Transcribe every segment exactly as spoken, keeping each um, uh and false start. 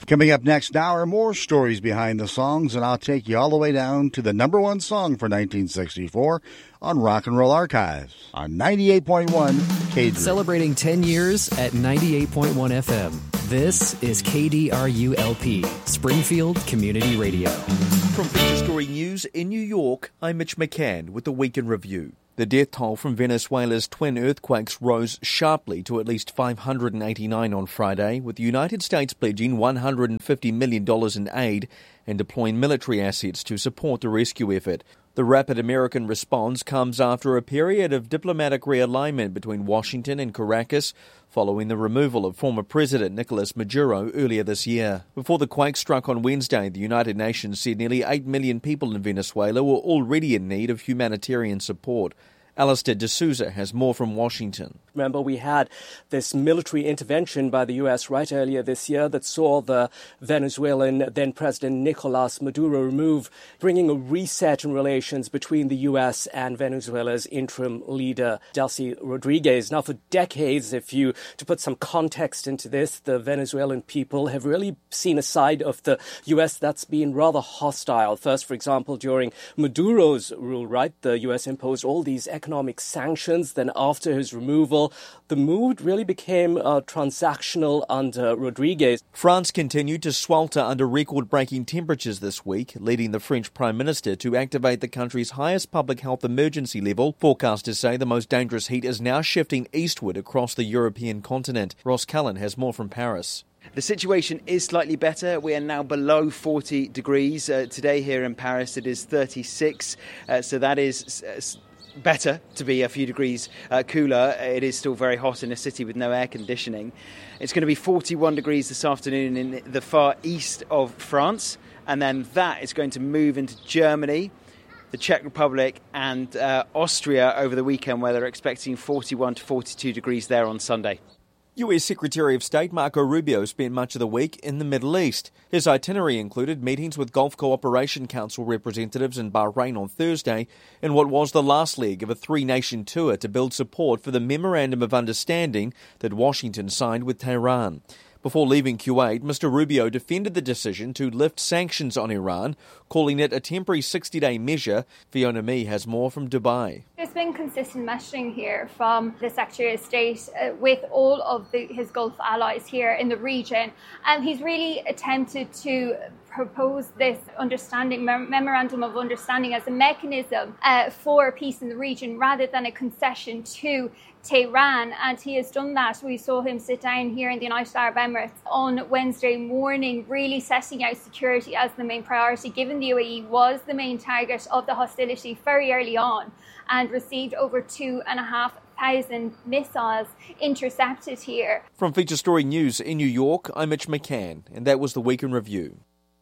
Coming up next hour, more stories behind the songs, and I'll take you all the way down to the number one song for nineteen sixty-four on Rock and Roll Archives on ninety-eight point one K D R U. Celebrating ten years at ninety-eight point one F M. This is K D R U L P, Springfield Community Radio. From Feature Story News in New York, I'm Mitch McCann with the Week in Review. The death toll from Venezuela's twin earthquakes rose sharply to at least five hundred eighty-nine on Friday, with the United States pledging one hundred fifty million dollars in aid and deploying military assets to support the rescue effort. The rapid American response comes after a period of diplomatic realignment between Washington and Caracas following the removal of former President Nicolas Maduro earlier this year. Before the quake struck on Wednesday, the United Nations said nearly eight million people in Venezuela were already in need of humanitarian support. Alistair D'Souza has more from Washington. Remember, we had this military intervention by the U S right earlier this year that saw the Venezuelan then-President Nicolas Maduro remove, bringing a reset in relations between the U S and Venezuela's interim leader, Delcy Rodriguez. Now, for decades, if you, to put some context into this, the Venezuelan people have really seen a side of the U S that's been rather hostile. First, for example, during Maduro's rule, right, the U S imposed all these economic sanctions. Then after his removal, the mood really became uh, transactional under Rodriguez. France continued to swelter under record-breaking temperatures this week, leading the French Prime Minister to activate the country's highest public health emergency level. Forecasters say the most dangerous heat is now shifting eastward across the European continent. Ross Cullen has more from Paris. The situation is slightly better. We are now below forty degrees. Uh, today here in Paris it is thirty-six, uh, so that is uh, better to be a few degrees uh, cooler. It is still very hot in a city with no air conditioning. It's going to be forty-one degrees this afternoon in the far east of France, and then that is going to move into Germany, the Czech Republic and uh, Austria over the weekend, where they're expecting forty-one to forty-two degrees there on Sunday. U S Secretary of State Marco Rubio spent much of the week in the Middle East. His itinerary included meetings with Gulf Cooperation Council representatives in Bahrain on Thursday in what was the last leg of a three-nation tour to build support for the Memorandum of Understanding that Washington signed with Tehran. Before leaving Kuwait, Mister Rubio defended the decision to lift sanctions on Iran, calling it a temporary sixty-day measure. Fiona Mee has more from Dubai. There's been consistent messaging here from the Secretary of State uh, with all of the, his Gulf allies here in the region. And he's really attempted to propose this understanding, mem- memorandum of understanding as a mechanism uh, for peace in the region rather than a concession to Tehran, and he has done that. We saw him sit down here in the United Arab Emirates on Wednesday morning, really setting out security as the main priority, given the U A E was the main target of the hostility very early on and received over two and a half thousand missiles intercepted here. From Feature Story News in New York, I'm Mitch McCann, and that was the Week in Review.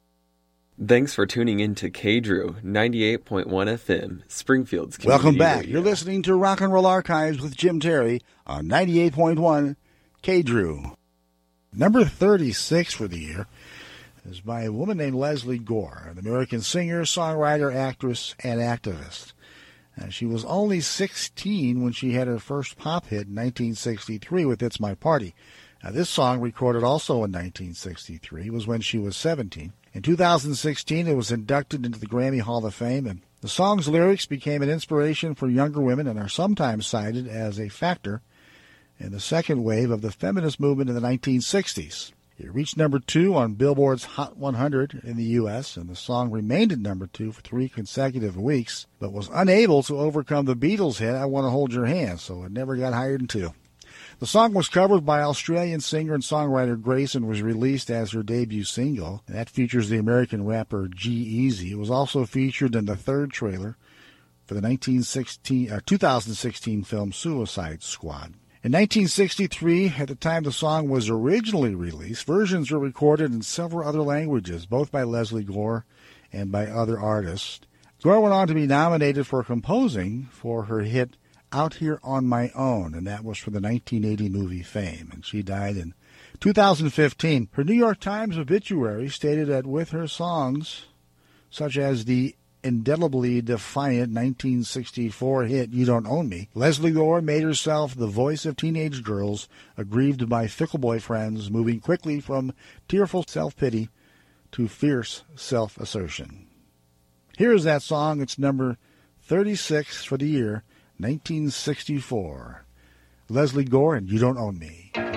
Thanks for tuning in to K D R U ninety-eight point one F M, Springfield's Community Welcome back. Radio. You're listening to Rock and Roll Archives with Jim Terry on ninety-eight point one K D R U. Number thirty-six for the year is by a woman named Leslie Gore, an American singer, songwriter, actress, and activist. Uh, she was only sixteen when she had her first pop hit in nineteen sixty-three with It's My Party. Now, this song, recorded also in nineteen sixty-three, was when she was seventeen. In two thousand sixteen, it was inducted into the Grammy Hall of Fame, and the song's lyrics became an inspiration for younger women and are sometimes cited as a factor in the second wave of the feminist movement in the nineteen sixties. It reached number two on Billboard's Hot one hundred in the U S, and the song remained at number two for three consecutive weeks, but was unable to overcome the Beatles' hit, I Want to Hold Your Hand, so it never got higher than two. The song was covered by Australian singer and songwriter Grace and was released as her debut single. And that features the American rapper G-Eazy. It was also featured in the third trailer for the nineteen sixteen, uh, two thousand sixteen film Suicide Squad. In nineteen sixty-three, at the time the song was originally released, versions were recorded in several other languages, both by Leslie Gore and by other artists. Gore went on to be nominated for composing for her hit Out Here on My Own, and that was for the nineteen eighty movie Fame, and she died in two thousand fifteen. Her New York Times obituary stated that with her songs, such as the indelibly defiant nineteen sixty-four hit You Don't Own Me, Lesley Gore made herself the voice of teenage girls aggrieved by fickle boyfriends, moving quickly from tearful self-pity to fierce self-assertion. Here's that song. It's number thirty-six for the year nineteen sixty-four. Lesley Gore and You Don't Own Me.